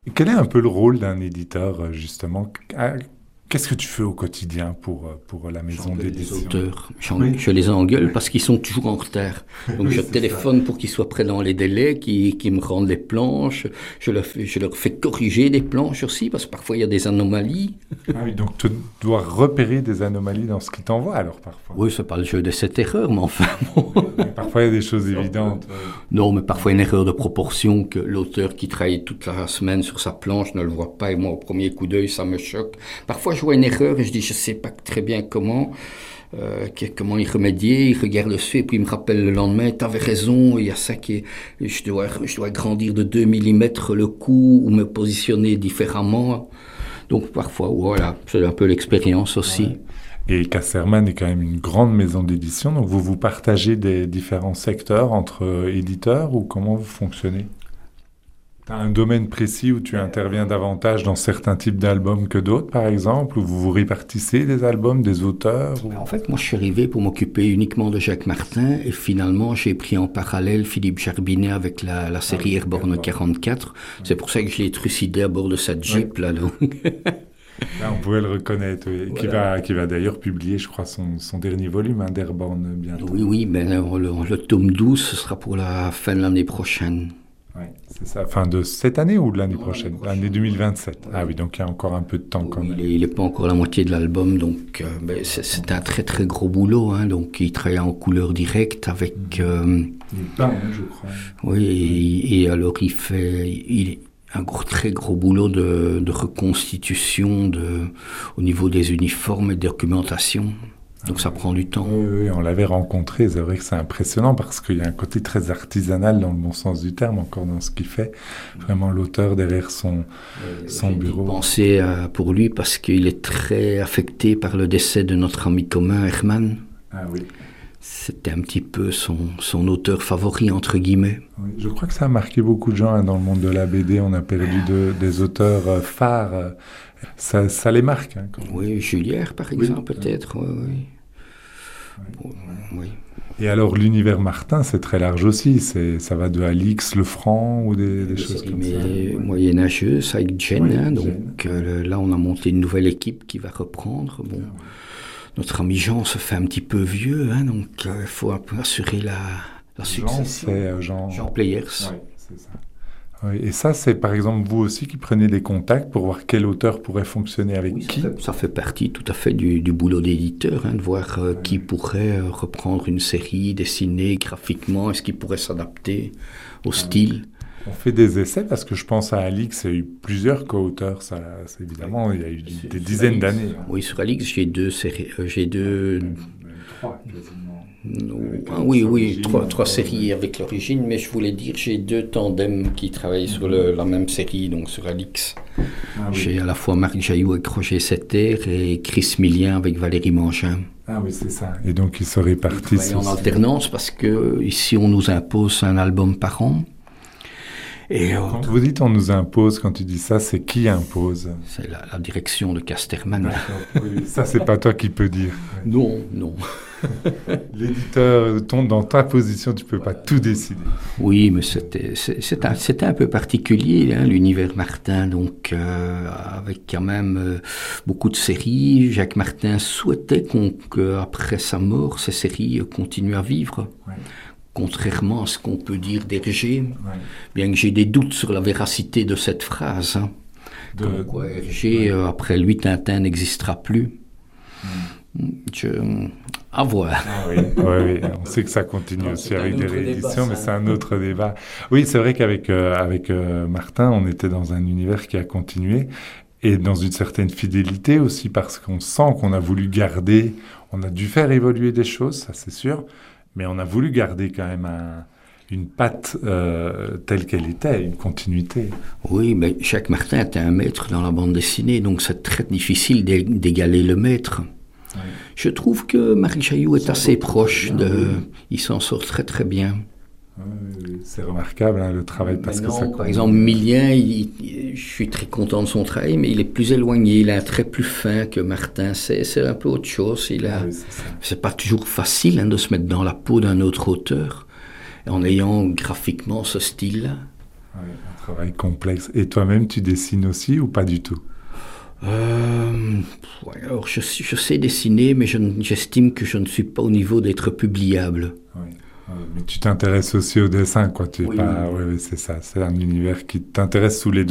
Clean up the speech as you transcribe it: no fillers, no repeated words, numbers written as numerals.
Et quel est un peu le rôle d'un éditeur, justement? Qu'est-ce que tu fais au quotidien pour la maison J'engueule les d'édition? auteurs. Oui. Je les engueule parce qu'ils sont toujours en retard. Donc Oui, je c'est ça. téléphone pour qu'ils soient prêts dans les délais, qu'ils me rendent les planches. Je leur fais corriger des planches aussi parce que parfois il y a des anomalies. Ah oui, donc tu dois repérer des anomalies dans ce qui t'envoie alors parfois. Oui, c'est pas le jeu de cette erreur, mais enfin bon. Mais parfois il y a des choses évidentes. Non, mais parfois une erreur de proportion que l'auteur qui travaille toute la semaine sur sa planche ne le voit pas et moi au premier coup d'œil ça me choque. Parfois je vois une erreur et je dis je sais pas très bien comment y remédier, il regarde dessus et puis il me rappelle le lendemain, t'avais raison, il y a ça qui est, je dois grandir de 2 millimètres le coup ou me positionner différemment. Donc parfois, voilà, c'est un peu l'expérience aussi. Ouais. Et Casterman est quand même une grande maison d'édition, donc vous vous partagez des différents secteurs entre éditeurs ou comment vous fonctionnez? Tu as un domaine précis où tu interviens davantage dans certains types d'albums que d'autres, par exemple, où vous vous répartissez des albums, des auteurs En fait, moi, je suis arrivé pour m'occuper uniquement de Jacques Martin et finalement, j'ai pris en parallèle Philippe Jarbinet avec la série Airborne 44. C'est pour ça que je l'ai trucidé à bord de sa Oui. Jeep, là. Donc. Là, on pouvait le reconnaître, oui. Voilà. Qui va d'ailleurs publier, je crois, son dernier volume, d'Airborne, bientôt. Oui, oui, ben, le tome 12, ce sera pour la fin de l'année prochaine. Ouais, c'est ça. Fin de cette année ou de l'année Non, l'année prochaine? prochaine. L'année 2027. Ah Oui. oui, donc il y a encore un peu de temps quand Oui, même. il est pas encore la moitié de l'album, donc ben, c'est un très très gros boulot. Hein, donc il travaille en couleur directe avec. Il est peint, hein, je crois. Oui, et alors un très gros boulot de reconstitution au niveau des uniformes et de documentation. Donc ça prend du temps. Oui, oui, on l'avait rencontré. C'est vrai que c'est impressionnant parce qu'il y a un côté très artisanal dans le bon sens du terme, encore dans ce qu'il fait. Vraiment l'auteur derrière son J'ai bureau. pensé pour lui parce qu'il est très affecté par le décès de notre ami commun Herman. Ah oui. C'était un petit peu son auteur favori, entre guillemets. Oui, je crois que ça a marqué beaucoup de gens, hein, dans le monde de la BD. On a perdu des auteurs phares. Ça les marque, hein, quand même. Oui, Julière, par Oui. exemple, peut-être. Oui, oui. Ouais. Oui. Et alors, l'univers Martin, c'est très large aussi. Ça va de Alix, Lefranc ou des choses Série comme ça. moyenâgeuse avec Jen. Oui, Hein, Jen. donc là, on a monté une nouvelle équipe qui va reprendre. Bon, notre ami Jean se fait un petit peu vieux, hein, donc il faut un peu assurer la Jean, succession. c'est Jean. Jean Players. Oui, c'est ça. Oui, et ça, c'est par exemple vous aussi qui prenez des contacts pour voir quel auteur pourrait fonctionner avec Oui, qui. ça fait partie tout à fait du boulot d'éditeur, hein, de voir qui pourrait reprendre une série, dessiner graphiquement, est-ce qu'il pourrait s'adapter au style. On fait des essais parce que je pense à Alix, il y a eu plusieurs co-auteurs. Ça, évidemment, il y a eu des dizaines d'années. Oui, sur Alix, j'ai deux séries, j'ai deux. Même trois, quasiment. Oui, trois séries avec l'origine, mais je voulais dire, j'ai deux tandems qui travaillent sur la même série, donc sur Alix. Ah oui. J'ai à la fois Marc Jaillou avec Roger Setter et Chris Millien avec Valérie Mangin. Ah oui, c'est ça. Et donc ils se Ils répartissent travaillent en aussi. alternance parce que ici on nous impose un album par an. Et Quand vous dites on nous impose, quand tu dis ça, c'est qui impose? c'est la direction de Casterman. D'accord. Oui, ça, c'est pas toi qui peux dire. Non, non. L'éditeur tombe dans ta position, tu peux pas tout décider. Oui, mais c'était un peu particulier, hein, l'univers Martin, donc avec quand même beaucoup de séries. Jacques Martin souhaitait qu'après sa mort, ces séries continuent à vivre. Ouais. Contrairement à ce qu'on peut dire d'Hergé, Ouais. bien que j'ai des doutes sur la véracité de cette phrase. Hein. Comme quoi Hergé, après lui, Tintin n'existera plus. À voir. Ah oui. Ouais, oui, on sait que ça continue aussi C'est avec un des autre rééditions, débat, mais ça. c'est un autre débat. Oui, c'est vrai qu'avec Martin, on était dans un univers qui a continué et dans une certaine fidélité aussi parce qu'on sent qu'on a voulu garder, on a dû faire évoluer des choses, ça c'est sûr, mais on a voulu garder quand même une patte telle qu'elle était, une continuité. Oui, mais Jacques Martin était un maître dans la bande dessinée, donc c'est très difficile d'égaler le maître. Oui. Je trouve que Marc Jaillou est assez proche de... Il s'en sort très très bien. Oui, c'est remarquable, hein, le travail parce que ça. Par exemple, Millien, je suis très content de son travail, mais il est plus éloigné, il a un trait plus fin que Martin. C'est un peu autre chose. Ah oui, c'est ça. C'est pas toujours facile, hein, de se mettre dans la peau d'un autre auteur en ayant graphiquement ce style-là. Oui, un Travail complexe. Et toi-même, tu dessines aussi ou pas du tout? Ouais, alors je sais dessiner, mais j'estime que je ne suis pas au niveau d'être publiable. Oui. Mais tu t'intéresses aussi au dessin, quoi. Tu es Oui, pas... Oui, oui, c'est ça. C'est un univers qui t'intéresse sous les